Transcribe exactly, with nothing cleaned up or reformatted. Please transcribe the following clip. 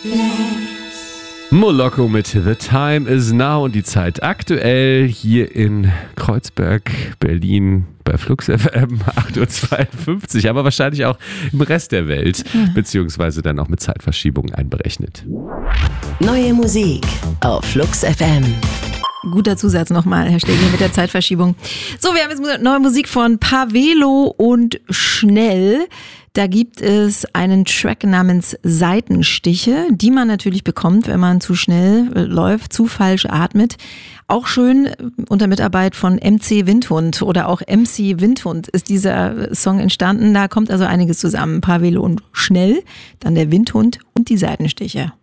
Moloko mit The Time Is Now und die Zeit aktuell hier in Kreuzberg, Berlin bei Flux F M acht Uhr zweiundfünfzig, aber wahrscheinlich auch im Rest der Welt, beziehungsweise dann auch mit Zeitverschiebungen einberechnet. Neue Musik auf Flux F M. Guter Zusatz nochmal, Herr Stegi, mit der Zeitverschiebung. So, wir haben jetzt neue Musik von Pavelo und Schnell. Da gibt es einen Track namens Seitenstiche, die man natürlich bekommt, wenn man zu schnell läuft, zu falsch atmet. Auch schön unter Mitarbeit von M C Windhund oder auch M C Windhund ist dieser Song entstanden. Da kommt also einiges zusammen. Pavelo und Schnell, dann der Windhund und die Seitenstiche.